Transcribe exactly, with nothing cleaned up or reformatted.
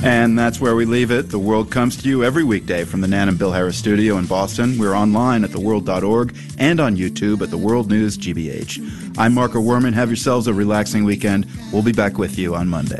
And that's where we leave it. The World comes to you every weekday from the Nan and Bill Harris studio in Boston. We're online at the world dot org and on YouTube at the World News G B H. I'm Marco Werman. Have yourselves a relaxing weekend. We'll be back with you on Monday.